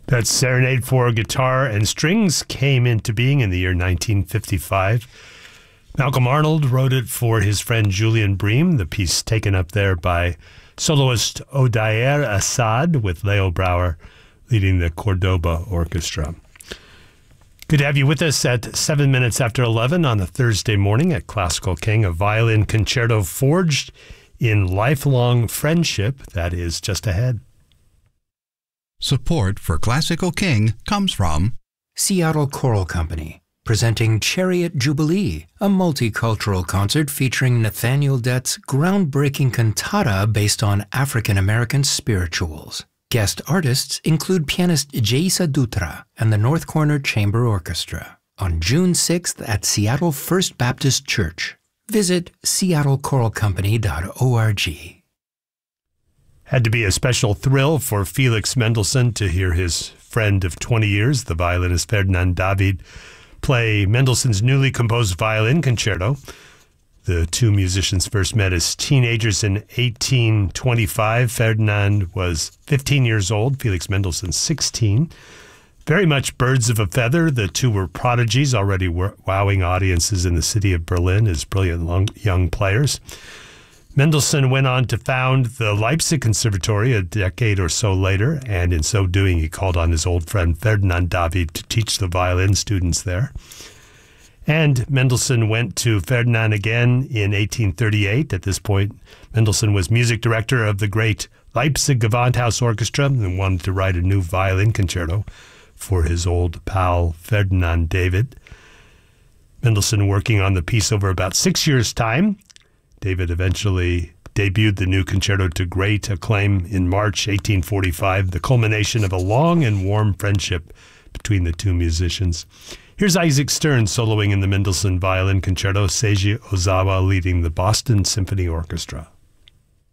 That Serenade for Guitar and Strings came into being in the year 1955. Malcolm Arnold wrote it for his friend Julian Bream, the piece taken up there by soloist Odair Assad with Leo Brouwer leading the Cordoba Orchestra. Good to have you with us at 7 minutes after 11 on a Thursday morning at Classical King, a violin concerto forged in lifelong friendship that is just ahead. Support for Classical King comes from Seattle Choral Company, presenting Chariot Jubilee, a multicultural concert featuring Nathaniel Dett's groundbreaking cantata based on African-American spirituals. Guest artists include pianist Jaisa Dutra and the North Corner Chamber Orchestra on June 6th at Seattle First Baptist Church. Visit seattlecoralcompany.org. Had to be a special thrill for Felix Mendelssohn to hear his friend of 20 years, the violinist Ferdinand David, play Mendelssohn's newly composed violin concerto. The two musicians first met as teenagers in 1825. Ferdinand was 15 years old, Felix Mendelssohn 16. Very much birds of a feather, the two were prodigies, already wowing audiences in the city of Berlin as brilliant young players. Mendelssohn went on to found the Leipzig Conservatory a decade or so later, and in so doing, he called on his old friend Ferdinand David to teach the violin students there. And Mendelssohn went to Ferdinand again in 1838. At this point, Mendelssohn was music director of the great Leipzig Gewandhaus Orchestra and wanted to write a new violin concerto for his old pal Ferdinand David. Mendelssohn working on the piece over about 6 years' time. David eventually debuted the new concerto to great acclaim in March 1845, the culmination of a long and warm friendship between the two musicians. Here's Isaac Stern soloing in the Mendelssohn Violin Concerto, Seiji Ozawa leading the Boston Symphony Orchestra.